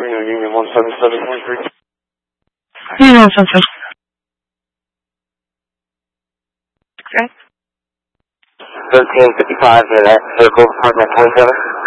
Reno Union 177.3. Union 177. Okay. 1355 to that circle, apartment 27.